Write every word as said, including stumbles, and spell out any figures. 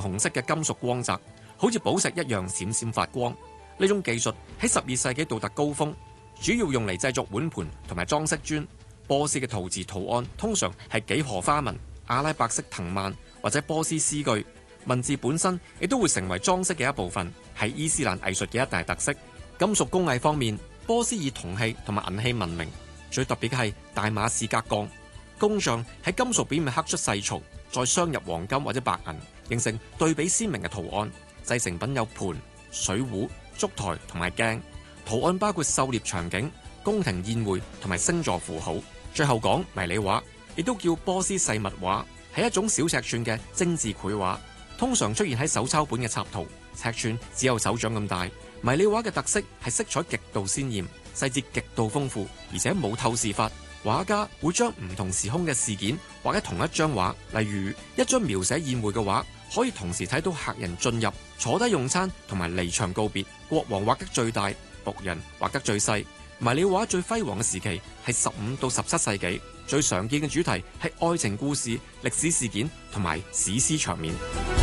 紅色嘅金屬光澤，好似寶石一樣閃閃發光。呢種技術喺十二世紀到達高峰，主要用嚟製作碗盤同埋裝飾磚。波斯嘅陶瓷圖案通常係幾何花紋、阿拉伯式藤蔓或者波斯詩句，文字本身亦都會成為裝飾嘅一部分，係伊斯蘭藝術嘅一大特色。金屬工藝方面，波斯以銅器同埋銀器聞名，最特別嘅係大馬士革鋼，工匠喺金屬表面刻出細槽，再鑲入黃金或者白銀，形成對比鮮明嘅圖案。製成品有盤、水壺、燭台同埋鏡，圖案包括狩獵場景、宮廷宴會同埋星座符號。最後講迷你畫，亦都叫波斯細密畫，係一種小尺寸嘅精緻繪畫，通常出現喺手抄本嘅插圖，尺寸只有手掌咁大。迷你畫嘅特色係色彩極度鮮豔，細節極度豐富，而且冇透視法。畫家會將唔同時空嘅事件畫喺同一張畫，例如一張描寫宴會嘅畫，可以同時睇到客人進入、坐低用餐同埋離場告別。國王畫得最大，僕人畫得最細。迷你畫最輝煌嘅時期係十五到十七世紀，最常見嘅主題係愛情故事、歷史事件同埋史詩場面。